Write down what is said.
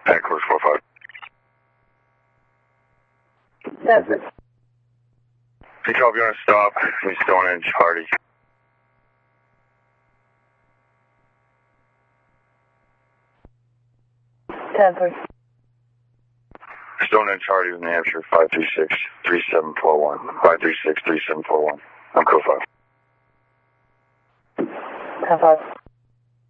Headquarters 45. That's it. P12, you're on a stop. He's Stonehenge, Hardy. Stanford. Stonehenge, Hardy with New Hampshire, 536-3741. 536-3741. I'm code 5. 10-5.